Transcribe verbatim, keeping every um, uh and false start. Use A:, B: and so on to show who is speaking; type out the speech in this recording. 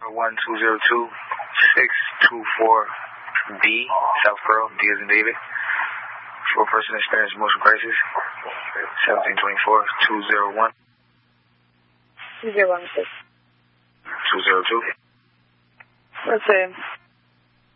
A: one two zero two six two four D, South Pearl, D as in David. For a person experiencing motion crisis, seventeen twenty-four two zero one.
B: two zero one six.
A: two zero two.
B: That's it.